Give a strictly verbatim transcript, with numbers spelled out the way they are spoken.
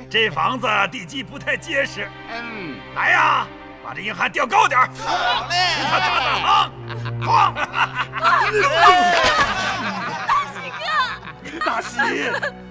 这房子地基不太结实。 嗯， 来呀，把这硬汉吊高点。 好嘞， 他打打行，哐！ 大喜哥， 大喜，